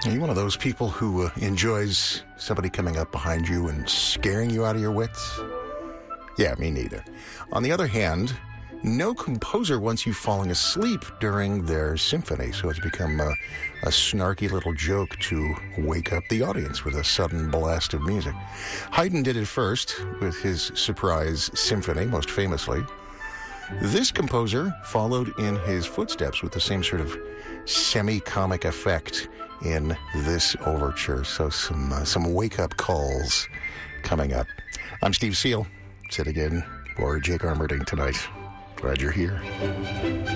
Are you one of those people who enjoys somebody coming up behind you and scaring you out of your wits? Yeah, me neither. On the other hand, no composer wants you falling asleep during their symphony, so it's become a snarky little joke to wake up the audience with a sudden blast of music. Haydn did it first with his surprise symphony, most famously. This composer followed in his footsteps with the same sort of semi-comic effect in this overture. So some wake-up calls coming up. I'm Steve Seal, sitting in for Jake Armerding tonight. Glad you're here.